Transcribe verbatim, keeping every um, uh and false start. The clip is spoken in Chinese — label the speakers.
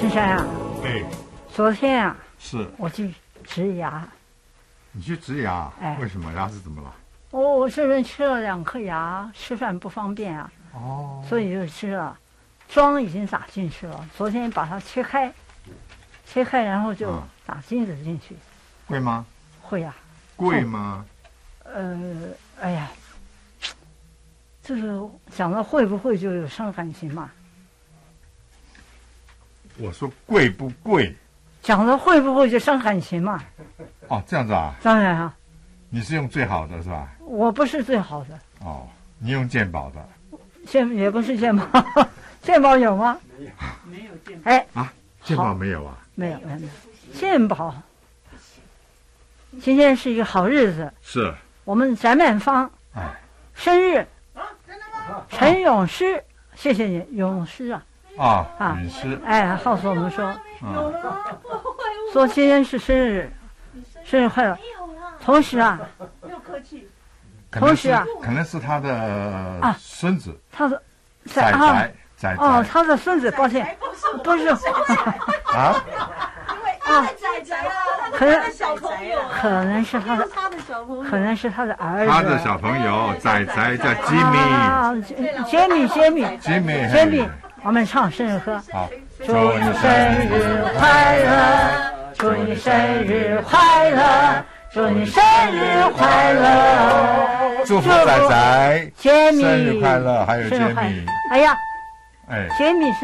Speaker 1: 青山啊，
Speaker 2: 哎，
Speaker 1: 昨天啊，
Speaker 2: 是
Speaker 1: 我去植牙，
Speaker 2: 你去植牙？
Speaker 1: 哎
Speaker 2: 为什么？牙齿怎么了？
Speaker 1: 我我这人吃了两颗牙，吃饭不方便啊，
Speaker 2: 哦，
Speaker 1: 所以就吃了。桩已经打进去了，昨天把它切开，切开然后就
Speaker 2: 嗯
Speaker 1: 打金子进去。
Speaker 2: 贵吗？
Speaker 1: 会呀、
Speaker 2: 贵吗？
Speaker 1: 呃，哎呀，这个讲到会不会就有伤感情嘛？
Speaker 2: 我说贵不贵？
Speaker 1: 讲到会不会就伤感情嘛？
Speaker 2: 哦，这样子啊？
Speaker 1: 当然啊，
Speaker 2: 你是用最好的是吧？
Speaker 1: 我不是最好的，
Speaker 2: 哦，你用健保的。
Speaker 1: 健也不是健保，健保有吗？
Speaker 3: 没有见
Speaker 1: 哎，
Speaker 2: 啊？健保没有啊？
Speaker 1: 没有没有没有，健保。今天是一个好日子，
Speaker 2: 是。
Speaker 1: 我们翟满芳
Speaker 2: 哎，
Speaker 1: 生日，
Speaker 3: 啊，真的吗？
Speaker 1: 陈咏诗，谢谢你，咏诗啊，
Speaker 2: 啊，
Speaker 1: 啊
Speaker 2: 陨石。
Speaker 1: 哎，告诉我们说，
Speaker 2: 嗯，
Speaker 1: 说今天是生日，生日快乐。同时啊，
Speaker 3: 没有客气。
Speaker 2: 可能是
Speaker 1: 同时啊
Speaker 2: 可能是他的
Speaker 1: 啊
Speaker 2: 孙子
Speaker 1: 他的
Speaker 2: 仔
Speaker 1: 啊
Speaker 2: 仔仔
Speaker 1: 哦，
Speaker 2: 仔
Speaker 1: 他的孙子，抱歉，不是，
Speaker 2: 啊，
Speaker 3: 因为因为仔仔啊，
Speaker 1: 可能
Speaker 3: 他的小朋友，
Speaker 1: 可能是他的，
Speaker 3: 他的小朋友，
Speaker 1: 可能是他的儿子，
Speaker 2: 他的小朋友仔仔叫吉米，
Speaker 1: 啊，杰米，杰米，
Speaker 2: 吉米，
Speaker 1: 杰米，我们唱生日歌。
Speaker 2: 好，
Speaker 1: 祝你生日快乐，祝你生日快乐，祝你生日快乐，
Speaker 2: 祝福仔仔
Speaker 1: 杰米
Speaker 2: 生日快乐，还有杰
Speaker 1: 生日快乐
Speaker 2: 米，
Speaker 1: 哎呀，
Speaker 2: 哎。
Speaker 1: 杰米是。